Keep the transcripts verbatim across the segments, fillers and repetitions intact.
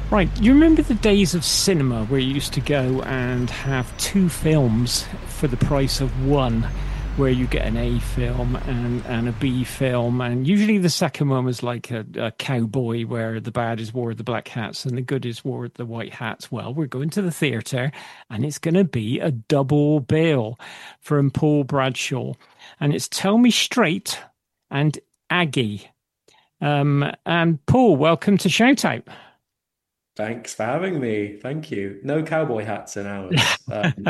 Right, you remember the days of cinema where you used to go and have two films for the price of one, where you get an A film and, and a B film, and usually the second one was like a, a cowboy where the baddies wore the black hats and the goodies wore the white hats. Well, we're going to the theatre and it's going to be a double bill from Paul Bradshaw, and it's Tell Me Straight and Aggie. Um, and Paul, welcome to Shout Out. Thanks for having me. Thank you. No cowboy hats in ours. Um,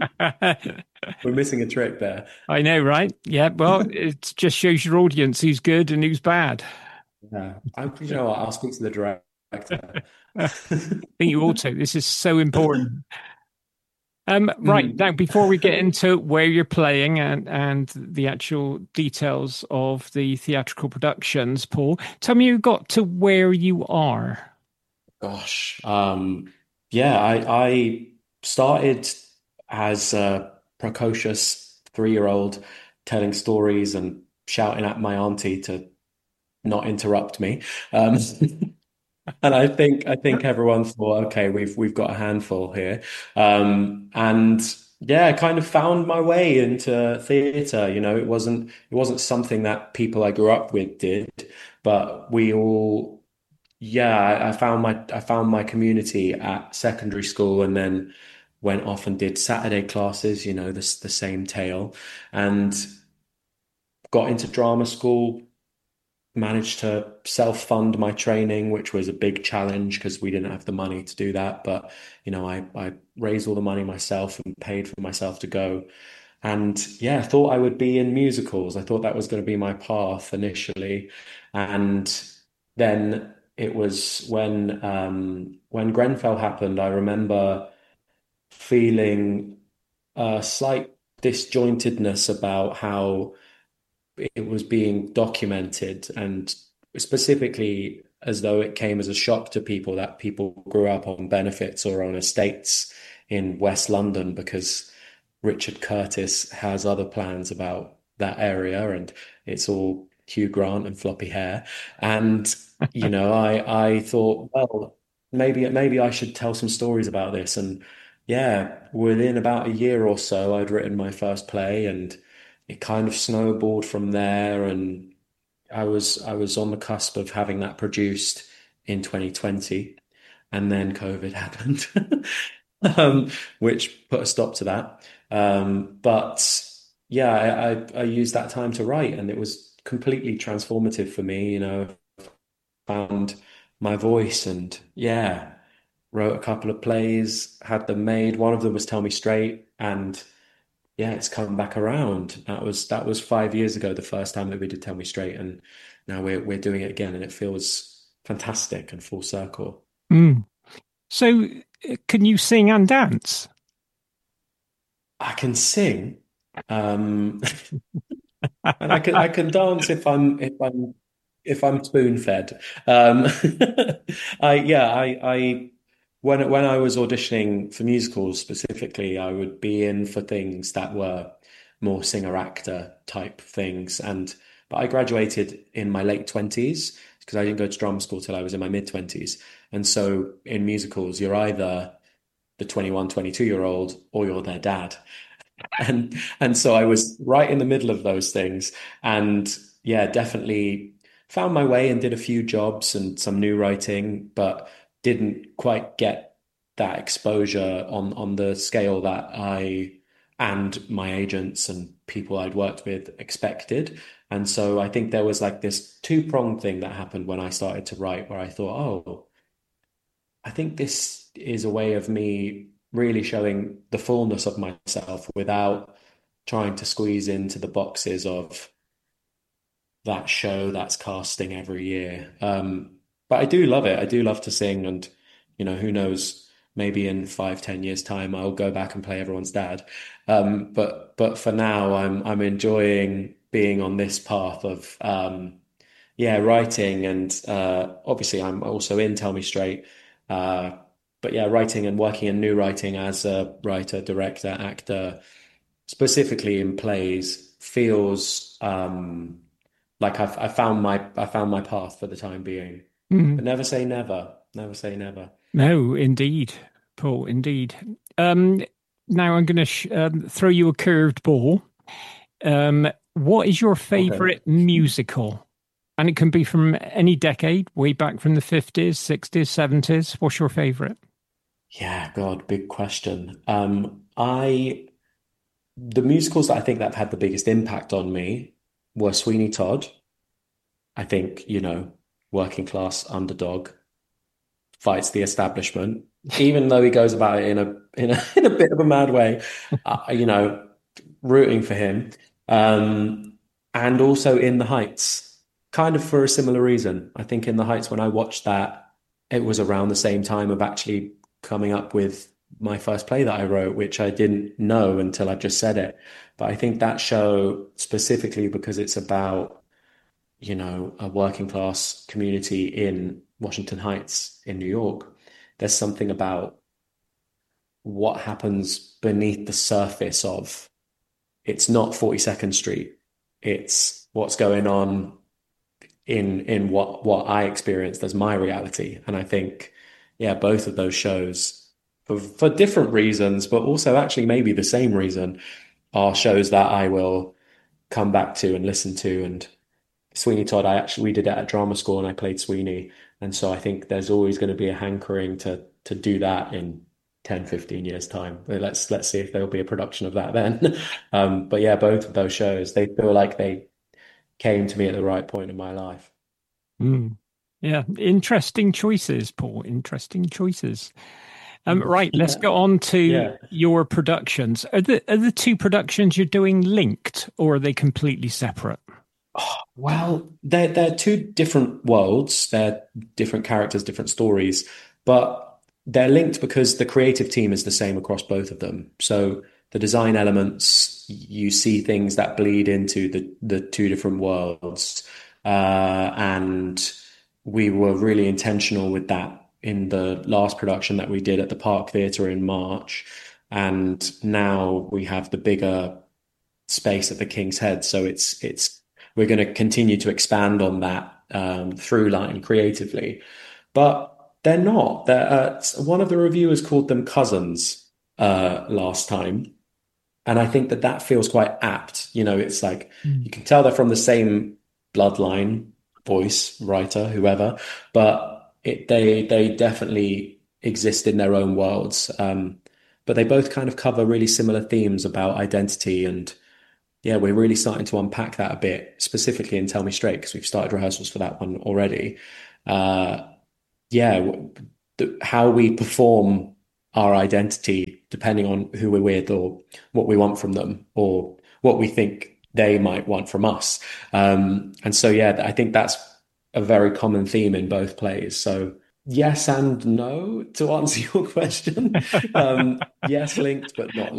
we're missing a trick there. I know, right? Yeah, well, it just shows your audience who's good and who's bad. Yeah, I, you know what? I'll speak to the director. I think you ought to. This is so important. Um, right, now, Mm. before we get into where you're playing and, and the actual details of the theatrical productions, Paul, tell me you got to where you are. Gosh, um, yeah, I, I started as a precocious three-year-old telling stories and shouting at my auntie to not interrupt me. Um, And I think I think everyone thought, okay, we've we've got a handful here, um, and yeah, I kind of found my way into theatre. You know, it wasn't it wasn't something that people I grew up with did, but we all, yeah, I, I found my I found my community at secondary school, and then went off and did Saturday classes. You know, the the same tale, and got into drama school, managed to self-fund my training, which was a big challenge because we didn't have the money to do that. But, you know, I, I raised all the money myself and paid for myself to go. And yeah, I thought I would be in musicals. I thought that was going to be my path initially. And then it was when um, when Grenfell happened, I remember feeling a slight disjointedness about how it was being documented, and specifically as though it came as a shock to people that people grew up on benefits or on estates in West London, because Richard Curtis has other plans about that area and it's all Hugh Grant and floppy hair. And, you know, I I thought, well, maybe maybe I should tell some stories about this. And yeah, within about a year or so, I'd written my first play, and it kind of snowballed from there. And I was I was on the cusp of having that produced in twenty twenty, and then COVID happened, um, which put a stop to that. Um, but yeah, I, I I used that time to write, and it was completely transformative for me. You know, found my voice, and yeah, wrote a couple of plays, had them made. One of them was Tell Me Straight, and yeah, it's come back around. That was that was five years ago, the first time that we did Tell Me Straight, and now we're we're doing it again, and it feels fantastic and full circle. Mm. So, uh, can you sing and dance? I can sing, um, and I can I can dance if I'm if I'm if I'm spoon fed. Um, I yeah I I when when I was auditioning for musicals specifically, I would be in for things that were more singer actor type things. And but I graduated in my late twenties because I didn't go to drama school till I was in my mid twenties. And so in musicals, you're either the twenty-one, twenty-two year old or you're their dad. And and so I was right in the middle of those things. And yeah, definitely found my way and did a few jobs and some new writing, but didn't quite get that exposure on on the scale that I and my agents and people I'd worked with expected. And so I think there was like this two-pronged thing that happened when I started to write, where I thought, oh, I think this is a way of me really showing the fullness of myself without trying to squeeze into the boxes of that show that's casting every year. Um, but I do love it. I do love to sing, and you know, who knows, maybe in five, ten years time, I'll go back and play everyone's dad. Um, but but for now, I'm I'm enjoying being on this path of um, yeah, writing, and uh, obviously I'm also in Tell Me Straight. Uh, but yeah, writing and working in new writing as a writer, director, actor, specifically in plays, feels um, like I've I found my I found my path for the time being. Mm. But never say never. Never say never. No, indeed, Paul, indeed. Um, now I'm going to sh um, throw you a curved ball. Um, what is your Okay. favorite musical? And it can be from any decade, way back from the fifties, sixties, seventies. What's your favorite? Yeah, God, big question. Um, I the musicals that I think that have had the biggest impact on me were Sweeney Todd. I think, you know, working class underdog fights the establishment, even though he goes about it in a in a in a bit of a mad way. Uh, you know, rooting for him. Um, and also In the Heights, kind of for a similar reason. I think In the Heights, when I watched that, it was around the same time of actually coming up with my first play that I wrote, which I didn't know until I just said it. But I think that show specifically because it's about, you know, a working class community in Washington Heights in New York. There's something about what happens beneath the surface of it's not forty-second Street. It's what's going on in in what what I experienced as my reality. And I think, yeah, both of those shows for for different reasons, but also actually maybe the same reason, are shows that I will come back to and listen to. And Sweeney Todd, I actually we did it at drama school and I played Sweeney. And so I think there's always going to be a hankering to to do that in ten, fifteen years time. Let's let's see if there'll be a production of that then. Um, but yeah, both of those shows, they feel like they came to me at the right point in my life. Mm. Yeah, interesting choices, Paul. Interesting choices. Um, right, let's go on to Yeah. your productions. Are the are the two productions you're doing linked, or are they completely separate? Oh, well, they're they're two different worlds. They're different characters, different stories, but they're linked because the creative team is the same across both of them. So the design elements, you see things that bleed into the the two different worlds, uh, and we were really intentional with that in the last production that we did at the Park Theatre in March, and now we have the bigger space at the King's Head. So it's it's we're going to continue to expand on that um, through line creatively, but they're not. They're uh, one of the reviewers called them cousins uh, last time, and I think that that feels quite apt. You know, it's like Mm. you can tell they're from the same bloodline, voice, writer, whoever, but it, they they definitely exist in their own worlds. Um, but they both kind of cover really similar themes about identity and yeah, we're really starting to unpack that a bit, specifically in Tell Me Straight, because we've started rehearsals for that one already. Uh, yeah, w- the, how we perform our identity, depending on who we're with or what we want from them or what we think they might want from us. Um, and so, yeah, I think that's a very common theme in both plays. So, yes and no to answer your question. Um, yes, linked, but not